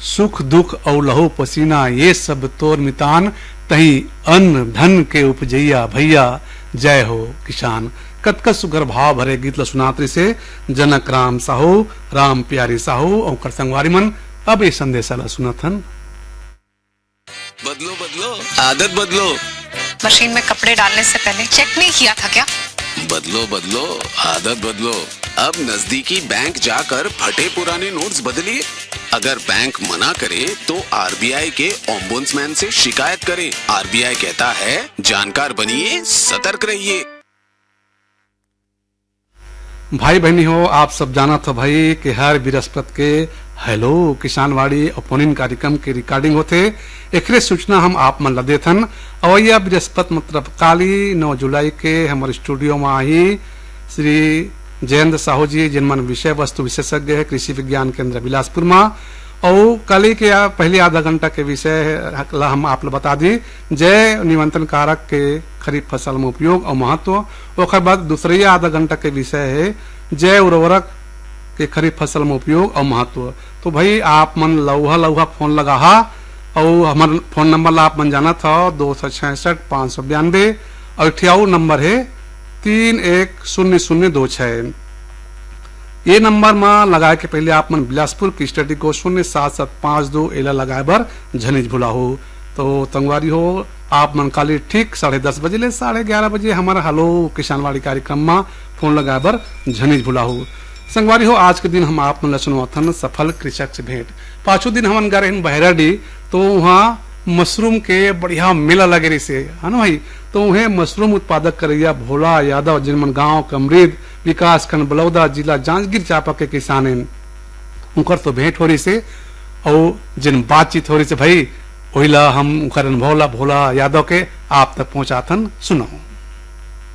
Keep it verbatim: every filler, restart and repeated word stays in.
सुख दुख और लहू पसीना ये सब तोर मितान, तही अन्न धन के उपजैया भैया, जय हो किसान। कतक सुगर भाव भरे गीत ल सुनात्री से जनक राम साहू, राम प्यारी साहू और कर संगवारी मन अब ये संदेशा ला सुनथन। बदलो बदलो आदत बदलो। मशीन में कपड़े डालने से पहले चेक नहीं किया था क्या? बदलो बदलो आदत बदलो। अब नजदीकी बैंक जाकर फटे पुराने नोट्स बदलिए। अगर बैंक मना करे तो आरबीआई के ओम्बुड्समैन से शिकायत करें। आरबीआई कहता है जानकार बनिए, सतर्क रहिए। भाई बहनी हो, आप सब जाना था भाई कि हर बृहस्पति के हेलो किसानवाड़ी और फोन कार्यक्रम के रिकॉर्डिंग होते। एकरे सूचना हम आप मन ला देथन। अवैया बृहस्पति मतलब काली नौ जुलाई के हमारे स्टूडियो में आई श्री जयेंद्र साहू जी, जिनमन विषय वस्तु विशेषज्ञ है कृषि विज्ञान केंद्र बिलासपुर में। और कल के पहले आधा घंटा के विषय ला हम आप लोग बता दी जय नियंत्रण कारक के खरीफ फसल में उपयोग और महत्व। और बाद दूसरे आधा घंटा के विषय है जय उर्वरक के खरीफ फसल में उपयोग और महत्व। तो भाई आप मन लौहा लौहा फोन लगा हा और हमारे फोन नंबर ला आप मन जाना था दो सौ छियासठ पाँच सौ बयानबे और अठियाऊ नंबर है तीन एक शून्य शून्य दो छह। ये नंबर में लगाए के पहले आप मन बिलासपुर की स्टडी को शून्य सात सात पाँच दो एला लगाए बर झनिज भुला हो। तो तंगवारी हो आप मन काली ठीक साढ़े दस बजे ले साढ़े ग्यारह बजे हमारा हेलो किसानवाड़ी कार्यक्रम में फोन लगाए बर झनिज भुला हो। संगवारी हो आज के दिन हम आप मन सुनवाथन सफल कृषक से भेंट। पांचों दिन हमन गए बहराडी तो वहाँ मशरूम के बढ़िया मेला लगे रही से है ना भाई। तो वह मशरूम उत्पादक करैया भोला यादव जिनमन गांव कमरीद विकास खंड बलौदा जिला जांजगीर चांपा के किसान हैं, उनकर तो भेंट हो रही से और जिन बातचीत हो रही से भाई वही ला हम उनकर अनुभव ला भोला यादव के आप तक पहुंचाथन। सुनो।